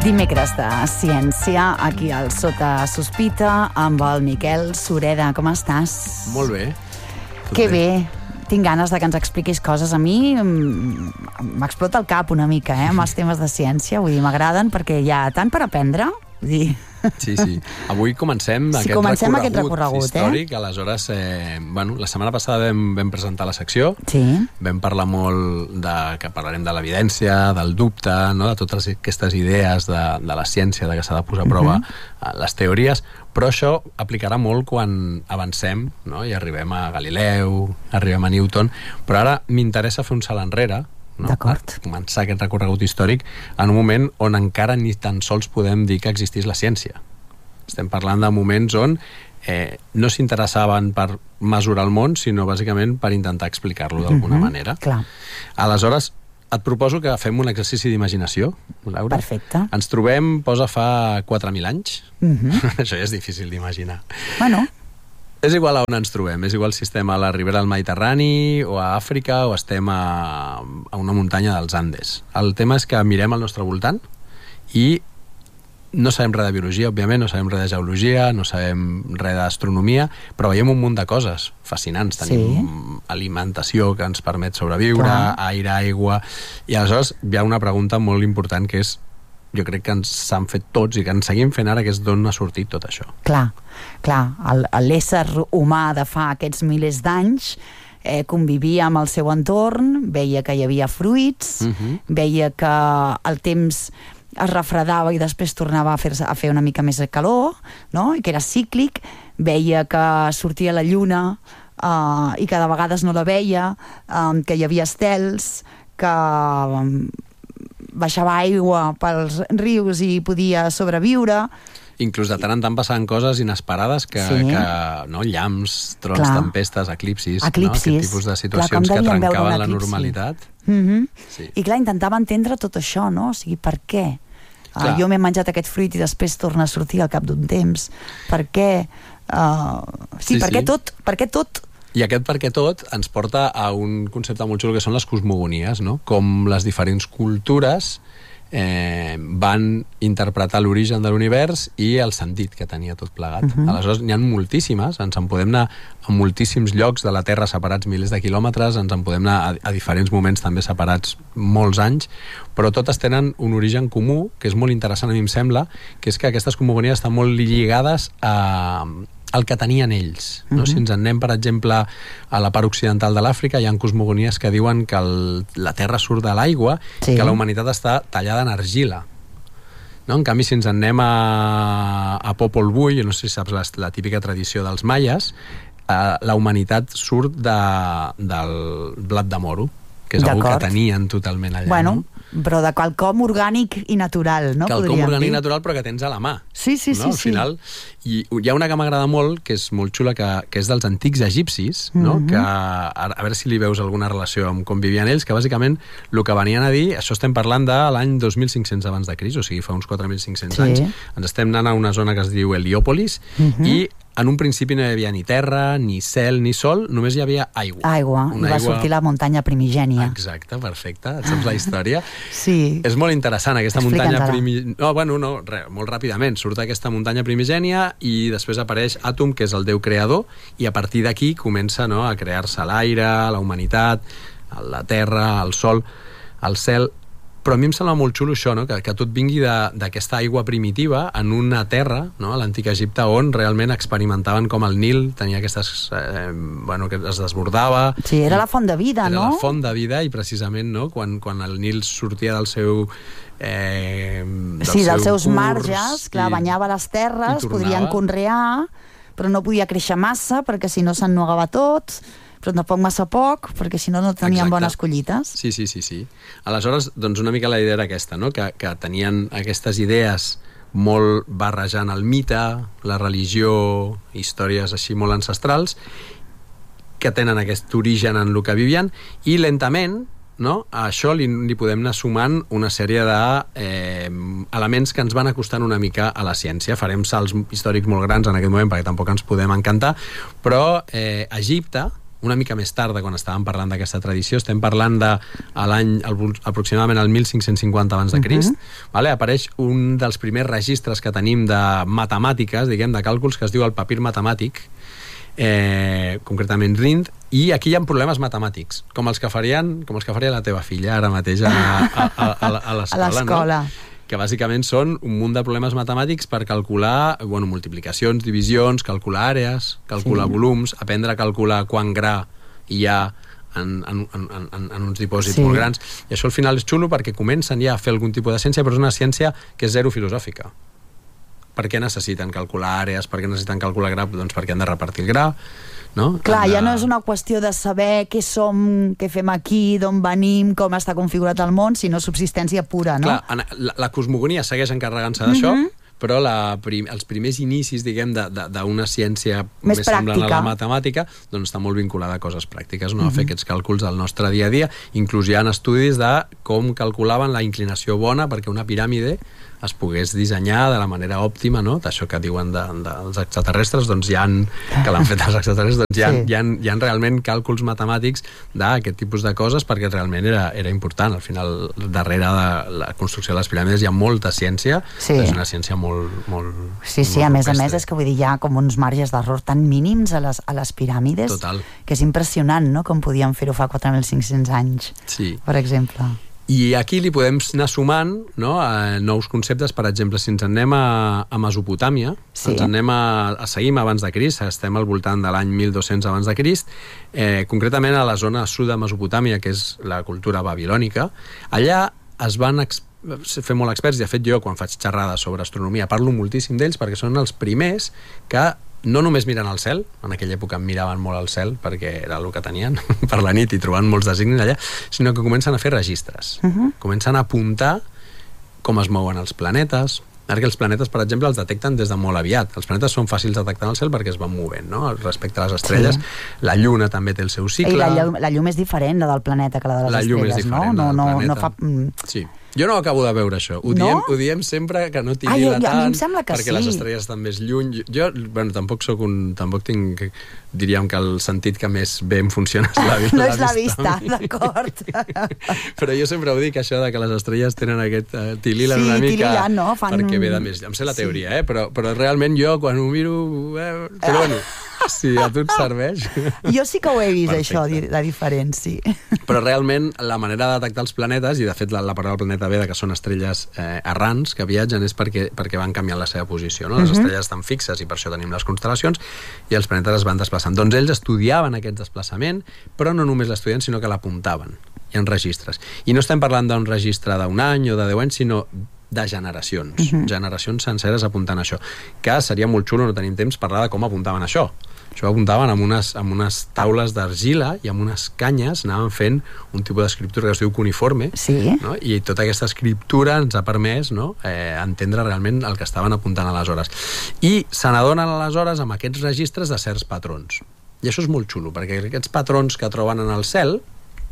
Dimecres de ciència, aquí al Sota Sospita, amb el Miquel Sureda. Com estàs? Molt bé. Que bé. Tinc ganes de que ens expliquis coses. A mi m'explota el cap una mica, amb els temes de ciència. Vull dir, m'agraden perquè hi ha tant per aprendre. Vull dir... Sí. Avui comencem aquest recorregut històric. Aleshores, la setmana passada vam presentar la secció. Sí. Vam parlar molt que parlarem de l'evidència, del dubte, no? De totes aquestes idees de la ciència, de que s'ha de posar a prova les teories, però això aplicarà molt quan avancem, no? I arribem a Galileu, arribem a Newton, però ara m'interessa fer un salt enrere, no? Per començar aquest recorregut històric en un moment on encara ni tan sols podem dir que existís la ciència. Estem parlant de moments on no s'interessaven per mesurar el món, sinó bàsicament per intentar explicar-lo d'alguna manera. Clar. Aleshores, et proposo que fem un exercici d'imaginació, Laura. Perfecte. Ens trobem, fa 4.000 anys. Això ja és difícil d'imaginar. Bueno... És igual a on ens trobem, és igual si estem a la ribera del Mediterrani o a Àfrica o estem a una muntanya dels Andes. El tema és que mirem al nostre voltant i no sabem res de biologia, òbviament, no sabem res de geologia, no sabem res d'astronomia, però veiem un munt de coses fascinants. Tenim alimentació que ens permet sobreviure, aire, aigua... I aleshores hi ha una pregunta molt important que és, jo crec que ens s'han fet tots i que ens seguim fent ara, que és d'on ha sortit tot això. Clar. L'ésser humà de fa aquests milers d'anys convivia amb el seu entorn, veia que hi havia fruits, veia que el temps es refredava i després tornava a fer una mica més de calor, no? I que era cíclic, veia que sortia la lluna i que de vegades no la veia, que hi havia estels, que baixava aigua pels rius i podia sobreviure. Inclús de tant en tant passaven coses inesperades no? Llamps, trons, tempestes, eclipsis, no? Aquest tipus de situacions que trencaven la normalitat. I clar, intentava entendre tot això, no? O sigui, per què? Jo m'he menjat aquest fruit i després torna a sortir al cap d'un temps. Per què? Per què tot? I aquest perquè tot ens porta a un concepte molt xulo que són les cosmogonies, no? Com les diferents cultures van interpretar l'origen de l'univers i el sentit que tenia tot plegat. Aleshores, n'hi ha moltíssimes, ens en podem anar a moltíssims llocs de la Terra separats milers de quilòmetres, ens en podem anar a diferents moments també separats molts anys, però totes tenen un origen comú, que és molt interessant a mi em sembla, que és que aquestes cosmogonies estan molt lligades el que tenien ells. No? Si ens en anem, per exemple, a la part occidental de l'Àfrica, hi ha cosmogonies que diuen que la Terra surt de l'aigua i que la humanitat està tallada en argila. No? En canvi, si ens en anem a Popol Vuh, no sé si saps la típica tradició dels maies, la humanitat surt del blat de moro, que és algo que tenien totalment allà. Bueno, però de quelcom orgànic i natural, no? Quelcom orgànic i natural, però que tens a la mà. Sí. Al final, i hi ha una que m'agrada molt, que és molt xula, que és dels antics egipcis, no? Que a veure si li veus alguna relació amb com vivien ells, que bàsicament el que venien a dir, això estem parlant de l'any 2500 abans de Crist, o sigui, fa uns 4.500 anys. Ens estem anant a una zona que es diu Heliòpolis, i en un principi no hi havia ni terra, ni cel, ni sol, només hi havia aigua. I va sortir la muntanya primigènia. Exacte, perfecte, et saps la història? Sí. És molt interessant, aquesta muntanya primigènia. Molt ràpidament, surt aquesta muntanya primigènia i després apareix Àtom, que és el déu creador, i a partir d'aquí comença a crear-se l'aire, la humanitat, la terra, el sol, el cel. Però a mi em sembla molt xulo això, no? que tot vingui d'aquesta aigua primitiva en una terra, no? A l'antic Egipte, on realment experimentaven com el Nil tenia aquestes... que es desbordava. Sí, era la font de vida, no? Era la font de vida i precisament quan el Nil sortia del seu... dels seus marges, clar, banyava les terres, podrien conrear, però no podia créixer massa perquè si no s'ennugava tot... però tampoc massa poc, perquè si no tenien bones collites. Sí. Aleshores, doncs una mica la idea era aquesta, no? Que tenien aquestes idees molt barrejant el mite, la religió, històries així molt ancestrals, que tenen aquest origen en el que vivien, i lentament, no? A això li podem anar sumant una sèrie d'elements que ens van acostant una mica a la ciència. Farem salts històrics molt grans en aquest moment perquè tampoc ens podem encantar, però Egipte una mica més tard de quan estàvem parlant d'aquesta tradició, estem parlant de l'any aproximadament el 1550 abans de Crist, vale? Apareix un dels primers registres que tenim de matemàtiques, diguem, de càlculs, que es diu el papir matemàtic, concretament Rind, i aquí hi ha problemes matemàtics, com els que faria la teva filla ara mateix a l'escola, no? Que bàsicament són un munt de problemes matemàtics per calcular multiplicacions, divisions, calcular àrees, calcular volums, aprendre a calcular quant gra hi ha en uns dipòsits molt grans. I això al final és xulo perquè comencen ja a fer algun tipus de ciència, però és una ciència que és zero filosòfica. Per què necessiten calcular àrees? Per què necessiten calcular gra? Doncs perquè han de repartir el gra, no? Clar, ja no és una qüestió de saber què som, què fem aquí, d'on venim, com està configurat el món, sinó subsistència pura, no? Clar, la cosmogonia segueix encarregant-se d'això, però els primers inicis, diguem, d'una ciència més semblant a la matemàtica, doncs està molt vinculada a coses pràctiques, no? A fer aquests càlculs del nostre dia a dia. Inclús hi ha estudis de com calculaven la inclinació bona perquè una piràmide es pogués dissenyar de la manera òptima, no? D'això que diuen dels extraterrestres, doncs que l'han fet els extraterrestres, doncs hi ha realment càlculs matemàtics d'aquest tipus de coses perquè realment era important. Al final, darrere de la construcció de les piràmides hi ha molta ciència, és una ciència molt Sí, a més és que vull dir, hi ha com uns marges d'error tan mínims a les piràmides. Total. Que és impressionant, no?, com podíem fer-ho fa 4.500 anys, per exemple. I aquí li podem anar sumant, no, nous conceptes. Per exemple, si ens anem a Mesopotàmia, ens anem seguim abans de Crist, estem al voltant de l'any 1200 abans de Crist, concretament a la zona sud de Mesopotàmia, que és la cultura babilònica. Allà es van fer molt experts, i de fet jo quan faig xerrades sobre astronomia parlo moltíssim d'ells perquè són els primers que no només miren al cel, en aquella època miraven molt al cel perquè era el que tenien per la nit i trobaven molts designis allà, sinó que comencen a fer registres, comencen a apuntar com es mouen els planetes, perquè els planetes, per exemple, els detecten des de molt aviat. Els planetes són fàcils de detectar en el cel perquè es van movent, no? Respecte a les estrelles. La Lluna també té el seu cicle. I la llum és diferent, la del planeta, que la de les estrelles, no? La llum és diferent, no fa... Sí. Jo no acabo de veure això. Ho diem sempre que no tiri tant, a mi em sembla que perquè les estrelles estan més lluny. Jo, tampoc tinc, diríem que el sentit que més bé em funciona és la vista. No és la vista, d'acord. Però jo sempre ho dic, això de que les estrelles tenen aquest tililen una mica, perquè ve de més. Em sé la teoria, però realment jo quan ho miro... Però bueno, si a tu et serveix... Jo sí que ho he vist, això, la diferència. Però realment la manera de detectar els planetes, i de fet la paraula planeta ve que són estrelles errants que viatgen, és perquè van canviant la seva posició, no? Les estrelles estan fixes i per això tenim les constel·lacions, i els planetes es van desplaçant. Doncs ells estudiaven aquest desplaçament, però no només l'estudien, sinó que l'apuntaven. Hi ha registres. I no estem parlant d'un registre d'un any o de 10 anys, sinó de generacions. Generacions senceres apuntant això. Que seria molt xulo, no tenim temps, parlar de com apuntaven això. Això ho apuntaven amb unes taules d'argila i amb unes canyes anaven fent un tipus d'escriptura que es diu cuneiforme, no? I tota aquesta escriptura ens ha permès, no, entendre realment el que estaven apuntant aleshores. I se n'adonen aleshores amb aquests registres de certs patrons. I això és molt xulo, perquè aquests patrons que troben en el cel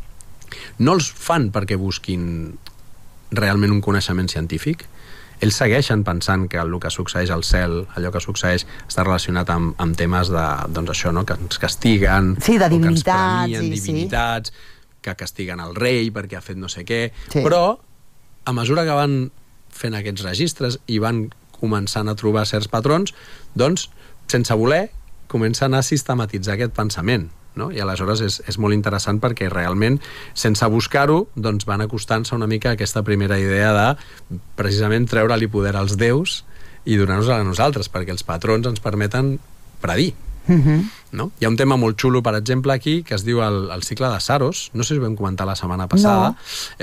no els fan perquè busquin realment un coneixement científic. Ells segueixen pensant que el que succeeix al cel, allò que succeeix, està relacionat amb temes de, doncs això, no?, que ens castiguen, de divinitats, o que ens premien divinitats, que castiguen el rei perquè ha fet no sé què, però a mesura que van fent aquests registres i van començant a trobar certs patrons, doncs, sense voler, comencen a sistematitzar aquest pensament, no? I aleshores és molt interessant perquè realment, sense buscar-ho, doncs van acostant-se una mica a aquesta primera idea de precisament treure-li poder als déus i donar-nos-la a nosaltres, perquè els patrons ens permeten predir. No? Hi ha un tema molt xulo, per exemple, aquí, que es diu el cicle de Saros. No sé si ho vam comentar la setmana passada.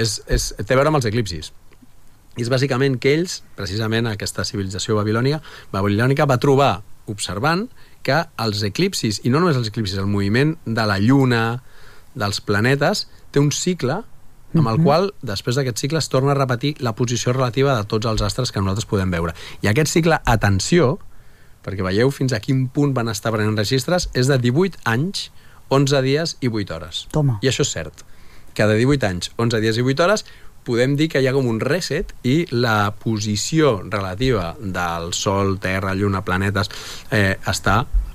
Té a veure amb els eclipsis. I és bàsicament que ells, precisament aquesta civilització babilònica, va trobar, observant, que els eclipsis, i no només els eclipsis, el moviment de la Lluna, dels planetes, té un cicle amb el qual, després d'aquest cicle, es torna a repetir la posició relativa de tots els astres que nosaltres podem veure. I aquest cicle, atenció, perquè veieu fins a quin punt van estar prenent registres, és de 18 anys, 11 dies i 8 hores. Toma. I això és cert, que de 18 anys, 11 dies i 8 hores podem dir que hi ha com un reset i la posició relativa del Sol, Terra, Lluna, planetes està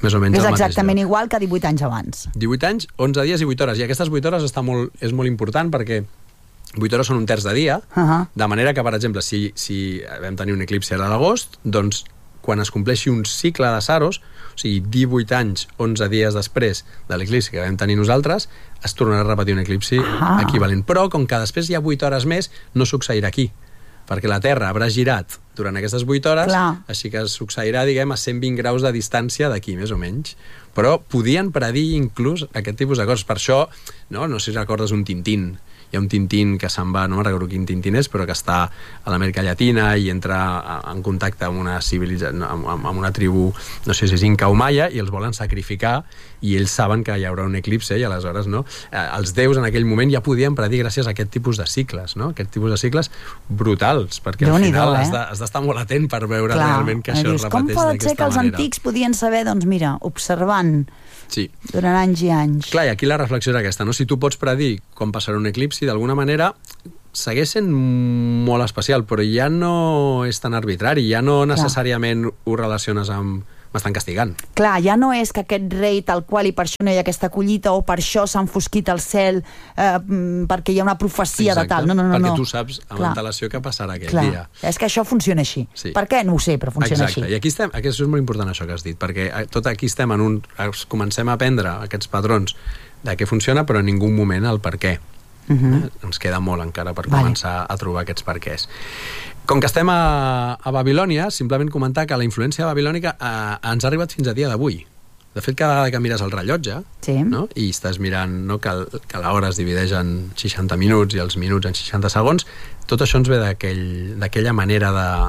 més o menys és al mateix exactament lloc. igual que 18 anys abans. 18 anys, 11 dies i 8 hores. I aquestes 8 hores és molt important perquè 8 hores són un terç de dia, de manera que, per exemple, si vam tenir un eclipsi a l'agost, doncs quan es compleixi un cicle de Saros, o sigui, 18 anys, 11 dies després de l'eclipsi que vam tenir nosaltres, es tornarà a repetir un eclipsi equivalent. Però, com que després hi ha 8 hores més, no succeirà aquí, perquè la Terra haurà girat durant aquestes 8 hores, així que succeirà, diguem, a 120 graus de distància d'aquí, més o menys. Però podien predir inclús aquest tipus de coses. Per això, no sé si recordes un Tintín. Hi ha un Tintín que se'n va, no me'n recordo quin Tintín és, però que està a l'Amèrica Llatina i entra en contacte amb una civilització, amb una tribu, no sé si és inca o maia, i els volen sacrificar, i ells saben que hi haurà un eclipse, i aleshores, no? Els déus en aquell moment ja podien predir gràcies a aquest tipus de cicles, no? Aquest tipus de cicles brutals, perquè al final has d'estar molt atent per veure realment que això es repeteix d'aquesta manera. Com pot ser que els antics podien saber, doncs mira, observant durant anys i anys. Clar, i aquí la reflexió és aquesta, no? Si tu pots predir com passarà un eclipsi, d'alguna manera segueix sent molt especial, però ja no és tan arbitrari, ja no necessàriament ho relaciones amb m'estan castigant. Clar, ja no és que aquest rei tal qual i per això no hi ha aquesta collita o per això s'ha enfosquit el cel perquè hi ha una profecia de tal. No. Perquè tu saps amb antelació què passarà aquell dia. És que això funciona així. Per què? No ho sé, però funciona així. I aquí estem, això és molt important això que has dit, perquè tot aquí estem comencem a aprendre aquests patrons de què funciona, però en ningú moment el per què. Ens queda molt encara per començar a trobar aquests perquès. Com que estem a Babilònia, simplement comentar que la influència babilònica ens ha arribat fins a dia d'avui. De fet, cada vegada que mires el rellotge i estàs mirant que l'hora es divideix en 60 minuts i els minuts en 60 segons, tot això ens ve d'aquella manera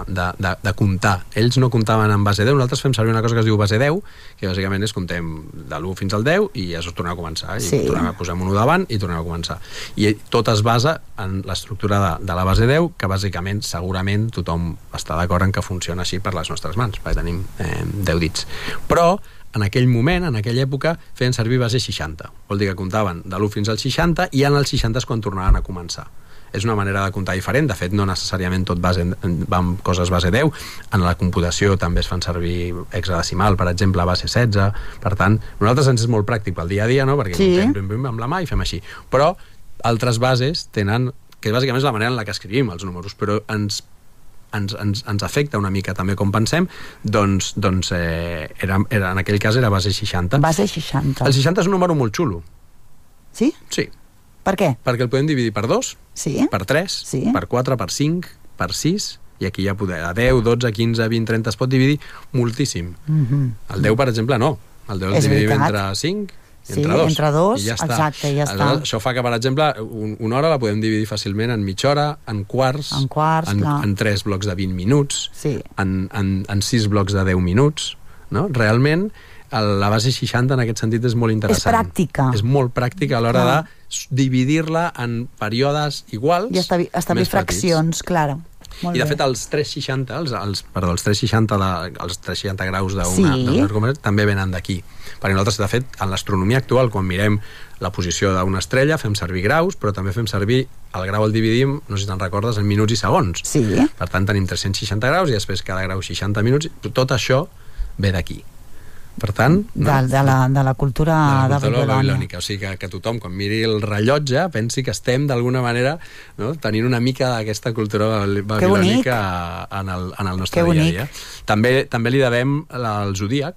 de comptar. Ells no comptaven en base 10, nosaltres fem servir una cosa que es diu base 10, que bàsicament és comptem de l'1 fins al 10 i es torna a començar. I tornem a posar un 1 davant i tornem a començar. I tot es basa en l'estructura de la base 10, que bàsicament, segurament, tothom està d'acord en que funciona així per les nostres mans, perquè tenim 10 dits. Però en aquell moment, en aquella època, feien servir base 60. Vol dir que comptaven de l'1 fins al 60 i en el 60 és quan tornaven a començar. És una manera de comptar diferent. De fet, no necessàriament tot va amb coses base 10. En la computació també es fan servir hexadecimal, per exemple, base 16. Per tant, nosaltres ens és molt pràctic pel dia a dia, no? Perquè comptem amb la mà i fem així. Però altres bases tenen, que bàsicament és la manera en la que escrivim els números, però ens afecta una mica també com pensem, doncs en aquell cas era base 60. Base 60. El 60 és un número molt xulo. Sí? Sí. Per què? Perquè el podem dividir per 2, per 3, per 4, per 5, per 6, i aquí ja a 10, 12, 15, 20, 30 es pot dividir moltíssim. El 10, per exemple, no. El 10 el dividim entre 5, entre 2, i ja està. Exacte, ja està. Això fa que, per exemple, una hora la podem dividir fàcilment en mitja hora, en quarts, en 3 blocs de 20 minuts, en 6 blocs de 10 minuts. Realment, la base 60 en aquest sentit és molt interessant. És pràctica. És molt pràctica a l'hora de dividir-la en períodes iguals, i establir fraccions, clar. I de fet els 360 els 360 graus d'una cometa també venen d'aquí, perquè nosaltres de fet en l'astronomia actual, quan mirem la posició d'una estrella, fem servir graus, però també fem servir el grau el dividim, no sé si te'n recordes, en minuts i segons. Per tant tenim 360 graus i després cada grau 60 minuts. Tot això ve d'aquí. Per tant, de la cultura babilònica. O sigui que tothom, quan miri el rellotge, pensi que estem d'alguna manera tenint una mica d'aquesta cultura babilònica en el nostre dia a dia. També li devem el zodíac,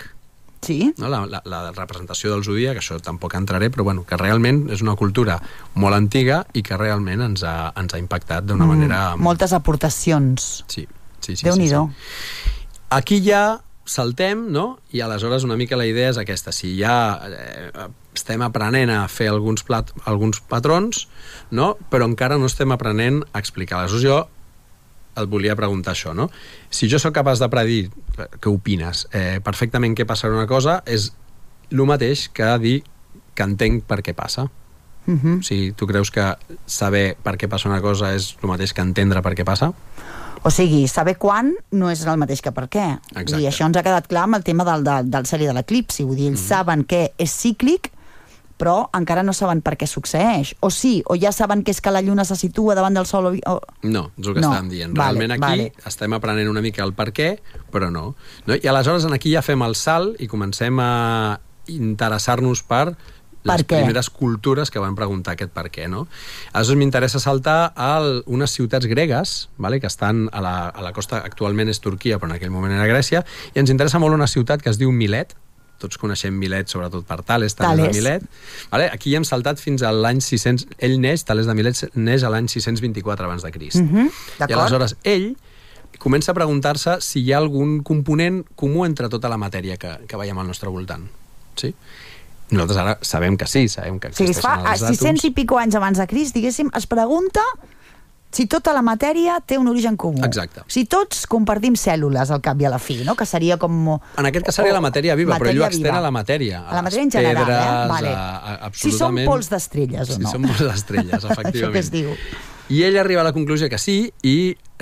la representació del zodíac, això tampoc entraré, però bueno, que realment és una cultura molt antiga i que realment ens ha impactat d'una manera... Moltes aportacions. Sí. Déu-n'hi-do. Aquí ja saltem, no? I aleshores una mica la idea és aquesta. Si ja estem aprenent a fer alguns patrons, no? Però encara no estem aprenent a explicar. Aleshores jo et volia preguntar això, no? Si jo sóc capaç de predir, què opines? Perfectament què passarà una cosa és el mateix que dir que entenc per què passa. O sigui, tu creus que saber per què passa una cosa és el mateix que entendre per què passa? O sigui, saber quan no és el mateix que per què. I això ens ha quedat clar amb el tema del cel i de l'eclipsi. Vull dir, ells saben que és cíclic, però encara no saben per què succeeix. O sí, o ja saben que és que la Lluna se situa davant del Sol... No, és el que estàvem dient. Realment aquí estem aprenent una mica el per què, però no. I aleshores aquí ja fem el salt i comencem a interessar-nos per les primeres cultures que van preguntar aquest per què, no? Aleshores m'interessa saltar a unes ciutats gregues, que estan a la costa, actualment és Turquia, però en aquell moment era Grècia, i ens interessa molt una ciutat que es diu Milet. Tots coneixem Milet, sobretot per Tales de Milet. Aquí hem saltat fins a l'any 600... Ell neix, Tales de Milet, neix a l'any 624 abans de Crist. I aleshores ell comença a preguntar-se si hi ha algun component comú entre tota la matèria que veiem al nostre voltant. Sí? Nosaltres ara sabem que sí, sabem que existeixen els àtoms. 600 i pico anys abans de Crist, diguéssim, es pregunta si tota la matèria té un origen comú. Exacte. Si tots compartim cèl·lules al cap i a la fi, no? Que seria com... En aquest cas seria la matèria viva, però ell ho extén a la matèria. A la matèria en general, pedres, absolutament... Si són pols d'estrelles o no. Si són pols d'estrelles, efectivament. Això que es diu. I ell arriba a la conclusió que sí, i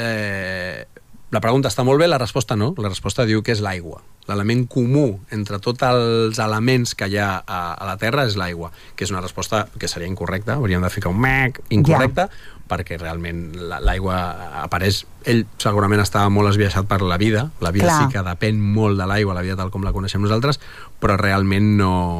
la pregunta està molt bé, la resposta no. La resposta diu que és l'aigua. L'element comú entre tots els elements que hi ha a la Terra és l'aigua, que és una resposta que seria incorrecta, hauríem de ficar un mec incorrecta, perquè realment l'aigua apareix... Ell segurament estava molt esbiaixat per la vida sí que depèn molt de l'aigua, la vida tal com la coneixem nosaltres, però realment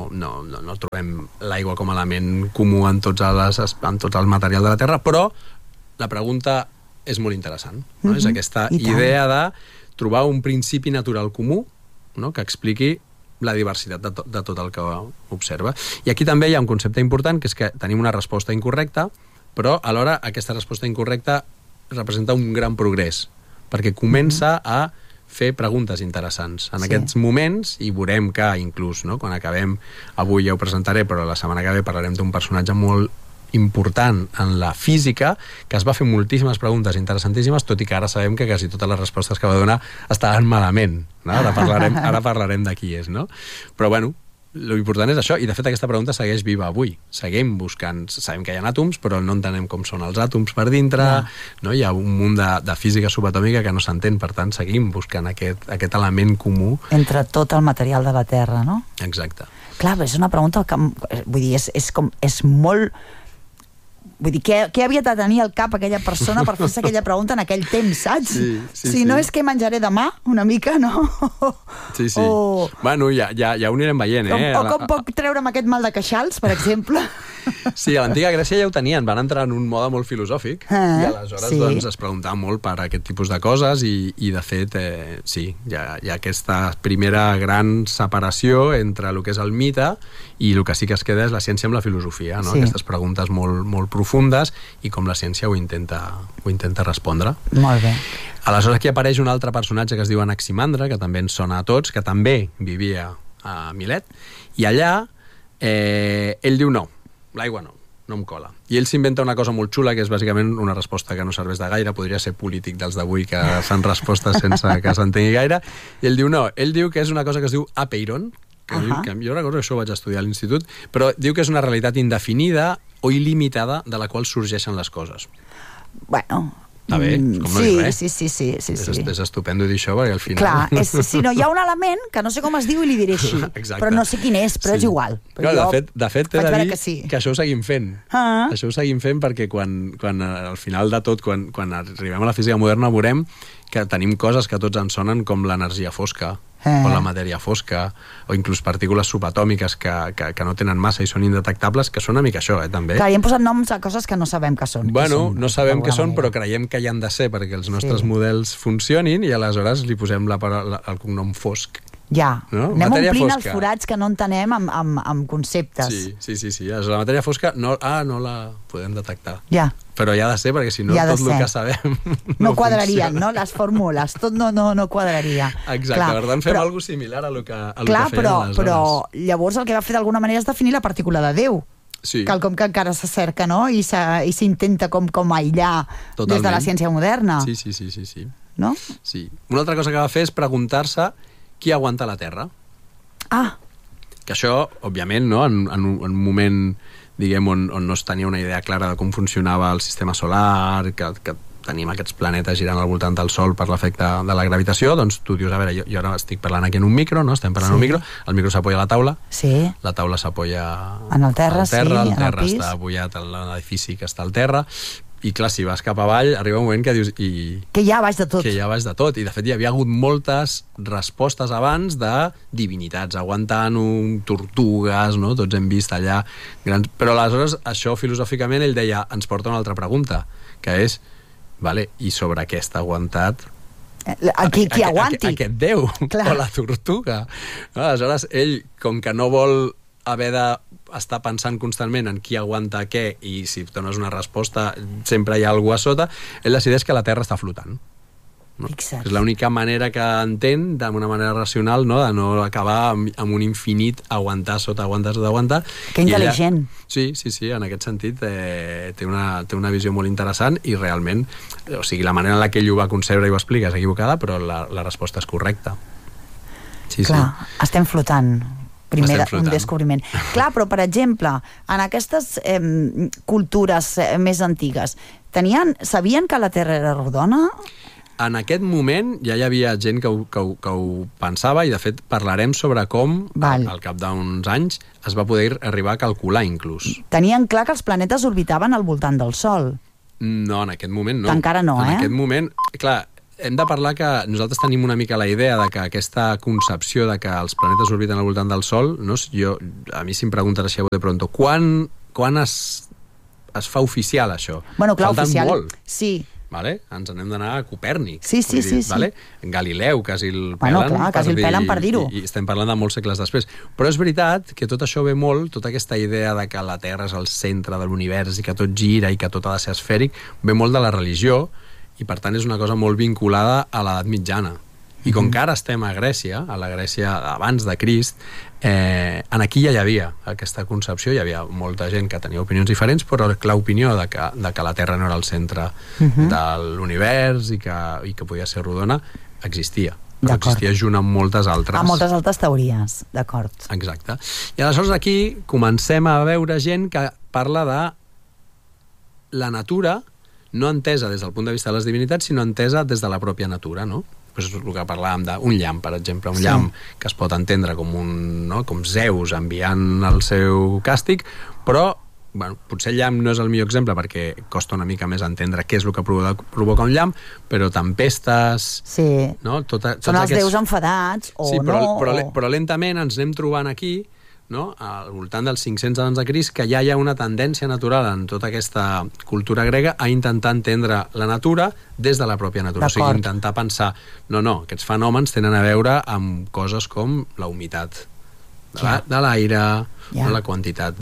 no trobem l'aigua com a element comú en tot el material de la Terra, però la pregunta és molt interessant, no? És aquesta idea de trobar un principi natural comú, no? Que expliqui la diversitat de tot el que observa. I aquí també hi ha un concepte important, que és que tenim una resposta incorrecta, però alhora aquesta resposta incorrecta representa un gran progrés, perquè comença a fer preguntes interessants. En aquests moments, i veurem que inclús, no? Quan acabem, avui ja ho presentaré, però la setmana que ve parlarem d'un personatge molt important en la física, que es va fer moltíssimes preguntes interessantíssimes, tot i que ara sabem que quasi totes les respostes que va donar estaven malament. No? Ara parlarem de qui és, no? Però bueno, l'important és això, i de fet aquesta pregunta segueix viva avui. Seguim buscant, sabem que hi ha àtoms, però no entenem com són els àtoms per dintre, no? Hi ha un munt de física subatòmica que no s'entén, per tant seguim buscant aquest element comú. Entre tot el material de la Terra, no? Exacte. Clar, és una pregunta que, vull dir, és molt... Vull dir, què havia de tenir al cap aquella persona per fer-se aquella pregunta en aquell temps, saps? Si no és què menjaré demà, una mica, no? Sí. Bueno, ja ho anirem veient, O com puc treure'm aquest mal de queixals, per exemple? Sí, a l'antiga Grècia ja ho tenien, van entrar en un mode molt filosòfic i aleshores doncs, es preguntava molt per aquest tipus de coses i de fet, sí, hi ha aquesta primera gran separació entre el que és el mite i el que sí que es queda és la ciència amb la filosofia, no? Aquestes preguntes molt profundes i com la ciència ho intenta respondre. Molt bé. Aleshores aquí apareix un altre personatge que es diu Anaximandre, que també ens sona a tots, que també vivia a Milet, i allà ell diu no, l'aigua no em cola. I ell s'inventa una cosa molt xula, que és bàsicament una resposta que no serveix de gaire, podria ser polític dels d'avui que fan respostes sense que s'entengui gaire, i ell diu no, ell diu que és una cosa que es diu apeiron, que jo recordo que això ho vaig estudiar a l'institut, però diu que és una realitat indefinida o il·limitada de la qual sorgeixen les coses. Bueno... Està bé, com no dir res. Sí. És estupendo dir això, perquè al final... Clar, hi ha un element que no sé com es diu i li diré així, però no sé quin és, però és igual. De fet, t'he de dir que això ho seguim fent. Això ho seguim fent perquè quan al final de tot, quan arribem a la física moderna, veurem que tenim coses que tots ens sonen com l'energia fosca, o la matèria fosca, o inclús partícules subatòmiques que no tenen massa i són indetectables, que són una mica això, també. Clar, i hem posat noms a coses que no sabem què són. Bueno, no sabem què són, però creiem que hi han de ser perquè els nostres models funcionin i aleshores li posem el cognom fosc. Ja, no? Anem omplint els forats que no entenem amb conceptes. Sí. La matèria fosca no la podem detectar. Ja. Però hi ha de ser, perquè si no tot el que sabem no quadrarien, no? Les fórmules, tot no quadraria. Exacte, per tant fem alguna cosa similar a lo que feien aleshores. Però llavors el que va fer d'alguna manera és definir la partícula de Déu. Sí. Quelcom que encara se cerca, no? I s'intenta com aïllar des de la ciència moderna. Sí. No? Sí. Una altra cosa que va fer és preguntar-se qui aguanta la Terra. Que això, òbviament, no? En un moment, diguem, on no es tenia una idea clara de com funcionava el sistema solar, que tenim aquests planetes girant al voltant del Sol per l'efecte de la gravitació, doncs tu dius, a veure, jo ara estic parlant aquí en un micro, no? Estem parlant en un micro, el micro s'apoya a la taula, la taula s'apoya en el terra, el terra està apoyat en l'edifici que està al terra, i clar, si vas cap avall, arriba un moment que dius... Que hi ha baix de tot. Que hi ha baix de tot. I de fet hi havia hagut moltes respostes abans de divinitats aguantant-ho, tortugues, no? Tots hem vist allà grans... Però aleshores, això filosòficament, ell deia, ens porta una altra pregunta, que és, vale, i sobre què està aguantat... Qui aguanti. Aquest déu, o la tortuga. Aleshores, ell, com que no vol haver d'estar pensant constantment en qui aguanta què, i si dones una resposta sempre hi ha algú a sota, ell decideix que la Terra està flotant. No? És l'única manera que entén, d'una manera racional, no? De no acabar amb un infinit aguantar sota aguantar. Que intel·ligent. Sí, en aquest sentit té una visió molt interessant i realment, o sigui, la manera en la que ell ho va concebre i ho explica és equivocada, però la resposta és correcta. Clar, estem flotant. Un descobriment. Clar, però, per exemple, en aquestes cultures més antigues, sabien que la Terra era rodona? En aquest moment ja hi havia gent que ho pensava, i de fet parlarem sobre com, al cap d'uns anys, es va poder arribar a calcular inclús. Tenien clar que els planetes orbitaven al voltant del Sol. No, en aquest moment no. Que encara no, En aquest moment, clar, hem de parlar que nosaltres tenim una mica la idea de que aquesta concepció de que els planetes orbiten al voltant del Sol, no? A mi si em preguntes així de pronto, quan es fa oficial això? Bueno, clar, falten oficial, molt. Sí. Vale? Ens n'hem d'anar a Copèrnic. Sí. Vale? Galileu, quasi el pelen. Quasi el pelen per dir-ho. I estem parlant de molts segles després. Però és veritat que tot això ve molt, tota aquesta idea de que la Terra és el centre de l'univers i que tot gira i que tot ha de ser esfèric, ve molt de la religió, i per tant és una cosa molt vinculada a l'edat mitjana. I com que ara estem a Grècia, a la Grècia abans de Crist, aquí ja hi havia aquesta concepció, hi havia molta gent que tenia opinions diferents, però l'opinió de que la Terra no era el centre de l'univers i que podia ser rodona existia. Però existia junt amb moltes altres. Amb moltes altres teories, d'acord. Exacte. I aleshores aquí comencem a veure gent que parla de la natura no entesa des del punt de vista de les divinitats, sinó entesa des de la pròpia natura, no? Pues és el que parlàvem d'un llamp, per exemple, un llamp que es pot entendre com Zeus enviant el seu càstig, però potser el llamp no és el millor exemple perquè costa una mica més entendre què és el que provoca un llamp, però tempestes... Sí, són els déus enfadats o no... Però lentament ens anem trobant aquí, no? Al voltant dels 500 abans de Crist, que ja hi ha una tendència natural en tota aquesta cultura grega a intentar entendre la natura des de la pròpia natura. O sigui, intentar pensar, aquests fenòmens tenen a veure amb coses com la humitat de l'aire, la quantitat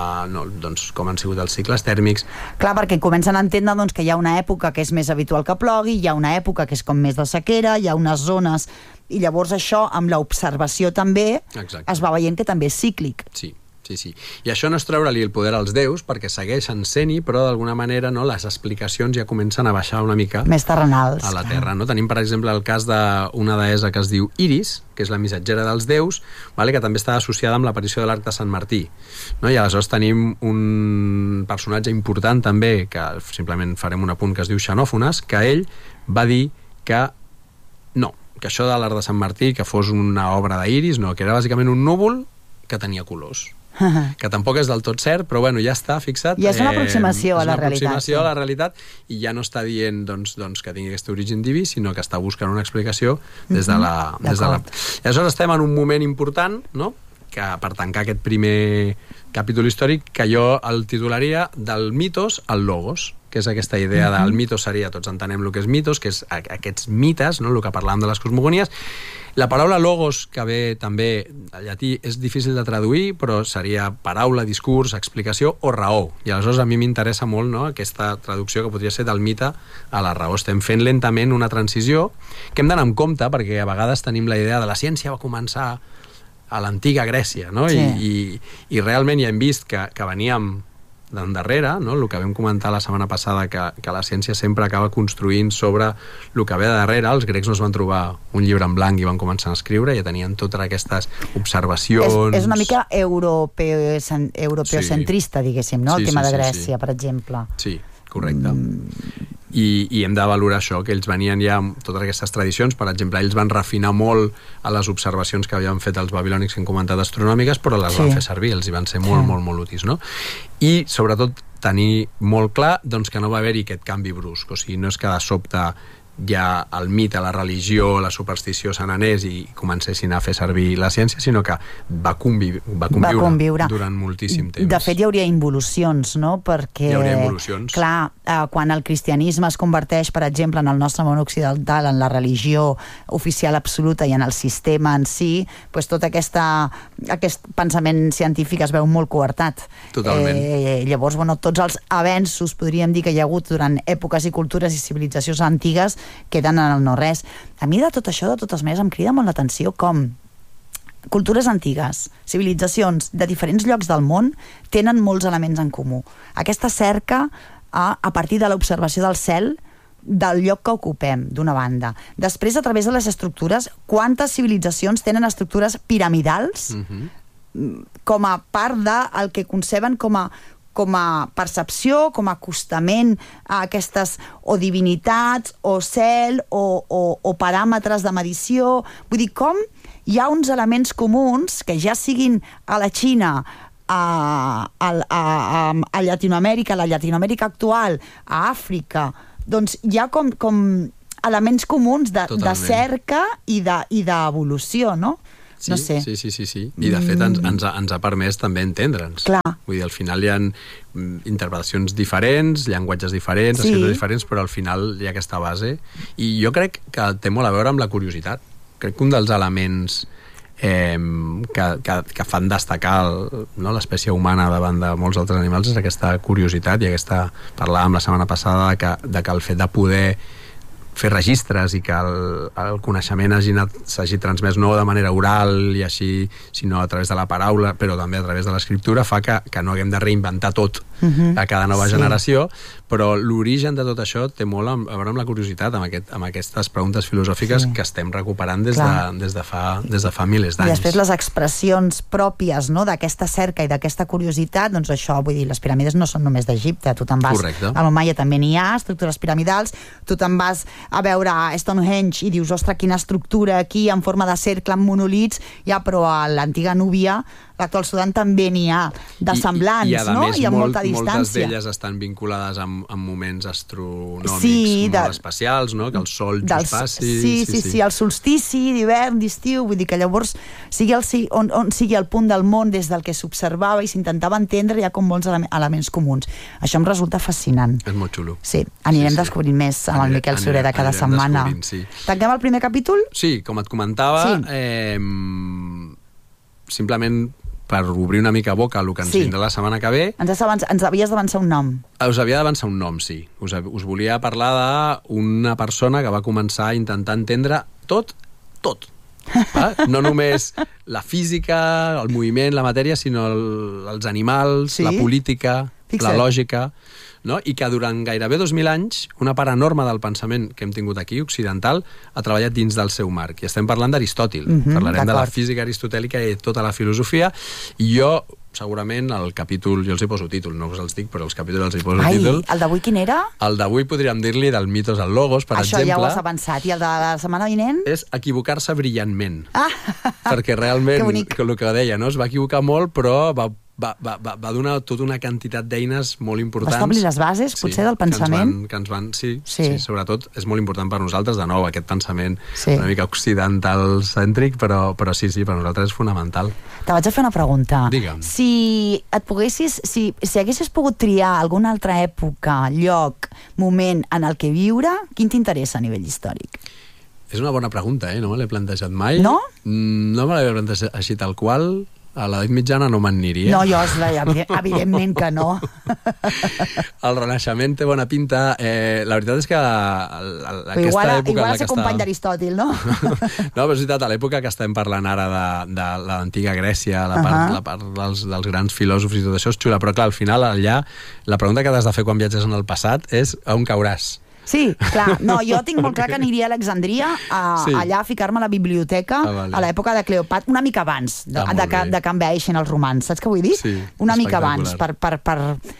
com han sigut els cicles tèrmics. Clar, perquè comencen a entendre que hi ha una època que és més habitual que plogui, hi ha una època que és com més de sequera, hi ha unes zones, i llavors això, amb l'observació també, es va veient que també és cíclic. Sí. I això no és treure-li el poder als déus, perquè segueixen sent-hi, però d'alguna manera les explicacions ja comencen a baixar una mica més terrenals a la Terra. Tenim, per exemple, el cas d'una deessa que es diu Iris, que és la missatgera dels déus, que també està associada amb l'aparició de l'arc de Sant Martí. I aleshores tenim un personatge important també, que simplement farem un apunt, que es diu Xenòfones, que ell va dir que que això de l'arc de Sant Martí, que fos una obra d'Iris, que era bàsicament un núvol que tenia colors. Que tampoc és del tot cert, però ja està fixat. Ja és una aproximació a la realitat. És una aproximació a la realitat, i ja no està dient que tingui aquest origen diví, sinó que està buscant una explicació des de la... I aleshores estem en un moment important, que per tancar aquest primer capítol històric, que jo el titularia del mitos al logos, que és aquesta idea del mitos seria, tots entenem el que és mitos, que és aquests mites, el que parlàvem de les cosmogonies. La paraula logos, que ve també al llatí, és difícil de traduir, però seria paraula, discurs, explicació o raó. I aleshores a mi m'interessa molt aquesta traducció que podria ser del mite a la raó. Estem fent lentament una transició que hem d'anar amb compte, perquè a vegades tenim la idea de la ciència va començar a l'antiga Grècia, no? I realment ja hem vist que veníem d'endarrere, el que vam comentar la setmana passada, que la ciència sempre acaba construint sobre el que ve de darrere. Els grecs no es van trobar un llibre en blanc i van començar a escriure, ja tenien totes aquestes observacions... És una mica europeocentrista, diguéssim, el tema de Grècia, per exemple. Sí, correcte. i hem de valorar això, que ells venien ja amb totes aquestes tradicions. Per exemple, ells van refinar molt a les observacions que havien fet els babilònics que hem comentat astronòmiques, però les van fer servir, els hi van ser molt, molt, molt útils, no? I sobretot tenir molt clar doncs, que no va haver-hi aquest canvi brusc, o sigui, no és que de sobte ja el mite, la religió, la superstició se n'anés i comencessin a fer servir la ciència, sinó que va conviure durant moltíssim temps. De fet, hi hauria involucions, no? Perquè, hi hauria involucions. Clar, quan el cristianisme es converteix, per exemple, en el nostre món occidental, en la religió oficial absoluta i en el sistema en si, doncs tot aquest pensament científic es veu molt coartat. Totalment. Llavors, tots els avenços, podríem dir, que hi ha hagut durant èpoques i cultures i civilitzacions antigues queden en el no-res. A mi de tot això, de totes maneres, em crida molt l'atenció com cultures antigues, civilitzacions de diferents llocs del món tenen molts elements en comú. Aquesta cerca a partir de l'observació del cel del lloc que ocupem, d'una banda. Després, a través de les estructures, quantes civilitzacions tenen estructures piramidals com a part del que conceben com a percepció, com a acostament a aquestes o divinitats, o cel, o paràmetres de medició. Vull dir, com hi ha uns elements comuns que ja siguin a la Xina, a Llatinoamèrica, la Llatinoamèrica actual, a Àfrica, doncs hi ha com elements comuns de cerca i d'evolució, no? Sí, no sé. Sí. I de fet ens ha permès també entendre'ns. Clar. Vull dir, al final hi ha interpretacions diferents, llenguatges diferents, escrits diferents, però al final hi ha aquesta base. I jo crec que té molt a veure amb la curiositat. Crec que un dels elements que fan destacar l'espècie humana davant de molts altres animals és aquesta curiositat i aquesta... Parlàvem la setmana passada de que el fet de poder fer registres i que el coneixement s'hagi transmès no de manera oral i així, sinó a través de la paraula, però també a través de l'escriptura, fa que no haguem de reinventar tot a cada nova generació, però l'origen de tot això té molt a veure amb la curiositat, amb aquestes preguntes filosòfiques que estem recuperant des de fa milers d'anys. I després les expressions pròpies d'aquesta cerca i d'aquesta curiositat, doncs això, vull dir, les piràmides no són només d'Egipte, tu te'n vas a l'Omaia, també n'hi ha estructures piramidals, tu te'n vas a veure Stonehenge i dius, ostres, quina estructura aquí en forma de cercle amb monolits, ja, però a l'antiga Núbia, l'actual Sudan, també n'hi ha de semblants, no? I amb molta distància. Moltes d'elles estan vinculades amb moments astronòmics molt especials, no? Que el sol just passi... Sí, el solstici d'hivern, d'estiu, vull dir que llavors on sigui el punt del món des del que s'observava i s'intentava entendre, hi ha com molts elements comuns. Això em resulta fascinant. És molt xulo. Sí, anirem descobrint més amb el Miquel Sureda cada setmana. Tanquem el primer capítol? Sí, com et comentava, simplement per obrir una mica boca el que ens vindrà la setmana que ve. Ens havies d'avançar un nom. Us havia d'avançar un nom, sí. Us volia parlar d'una persona que va començar a intentar entendre tot. No només la física, el moviment, la matèria, sinó els animals, la política, la lògica, no? I que durant gairebé 2.000 anys una part enorme del pensament que hem tingut aquí, occidental, ha treballat dins del seu marc. I estem parlant d'Aristòtil. Parlarem de la física aristotèlica i tota la filosofia. I jo, segurament, el capítol, jo els hi poso títol, no us els dic, però els capítols els hi poso títol. El d'avui quin era? El d'avui podríem dir-li del mitos al logos, per exemple. Això ja ho has avançat. I el de la setmana vinent? És equivocar-se brillantment. Perquè realment, el que deia, no? Es va equivocar molt, però va donar tota una quantitat d'eines molt importants. Va establir les bases, potser, del pensament? Sí, sobretot és molt important per nosaltres, de nou, aquest pensament una mica occidental-cèntric, però sí, per nosaltres és fonamental. Te vaig a fer una pregunta. Digue'm. Si haguessis pogut triar alguna altra època, lloc, moment en el que viure, quin t'interessa a nivell històric? És una bona pregunta, no me l'he plantejat mai. No? No me l'he plantejat així tal qual. A l'edat mitjana no m'aniria. No, evidentment que no. El Renaixement té bona pinta. La veritat és que aquesta època... Igual ser company d'Aristòtil, no? No, però és veritat, a l'època que estem parlant ara de l'antiga Grècia, la part dels grans filòsofs i tot això és xula, però clar, al final allà la pregunta que t'has de fer quan viatges en el passat és on cauràs. Sí, clar. No, jo tinc molt clar que aniria a Alexandria allà a ficar-me a la biblioteca a l'època de Cleopatra, una mica abans de que envaeixin els romans. Saps què vull dir? Sí, una mica abans,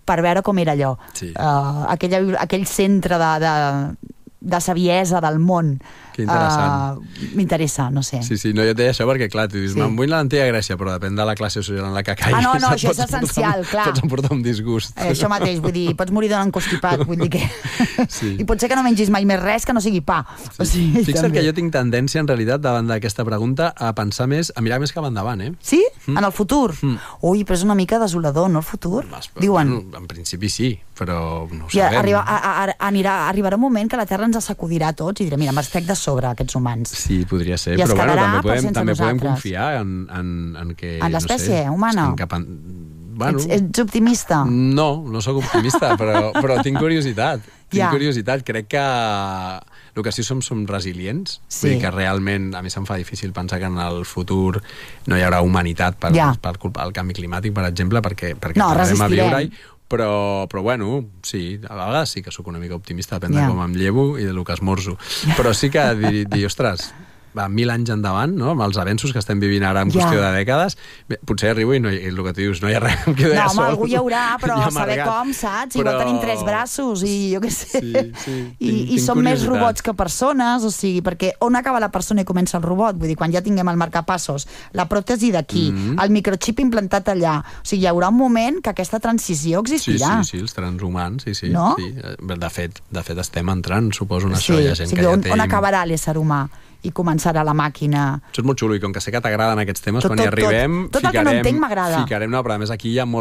per veure com era allò. Sí. Aquell centre de saviesa del món. Que interessant. M'interessa, no sé. Sí, no, jo et deia això perquè, clar, tu dius, me'n vull a l'antiga Grècia, però depèn de la classe social en la que caiguis. No, això és essencial, clar. Pots emportar un disgust. Això mateix, vull dir, pots morir d'un constipat, vull dir que... Sí. I pot ser que no mengis mai més res que no sigui pa. Sí. O sigui, fixa't que jo tinc tendència, en realitat, davant d'aquesta pregunta, a pensar més, a mirar més cap endavant, Sí? En el futur? Ui, però és una mica desolador, no, el futur? Diuen. Bueno, en principi sí, però no ho sabem. Arribarà un moment que la Terra ens assacudirà a tots i dirà, mira, m'estec de sobre, aquests humans. Sí, podria ser, però bueno, també podem confiar en que... En l'espècie humana? Bueno, ets optimista? No sóc optimista, però tinc curiositat. Crec que el que sí som resilients. Vull dir que realment a mi se'm fa difícil pensar que en el futur no hi haurà humanitat per culpa del canvi climàtic, per exemple, perquè tornarem a viure-hi. Però bueno, sí, a vegades sí que sóc una mica optimista, depèn de com em llevo i del que esmorzo. Però sí que dir, ostres, 1000 anys endavant, no? Amb els avenços que estem vivint ara en qüestió de dècades, potser arribo i el que tu dius, no hi ha res, em quedo ja sol. No, algú hi haurà, però saber com, saps? Igual tenim 3 braços i jo què sé. I som més robots que persones, o sigui, perquè on acaba la persona i comença el robot? Vull dir, quan ja tinguem el marcapassos, la pròtesi d'aquí, el microxip implantat allà, o sigui, hi haurà un moment que aquesta transició existirà. Sí, els transhumans, sí. No? De fet, estem entrant, suposo, en això. Hi ha gent que ja té... On acabarà l'ésser humà? I començarà la màquina. Això és molt xulo, i com que sé que t'agraden aquests temes, quan hi arribem, tot el que no entenc m'agrada. No, però a més aquí hi ha molt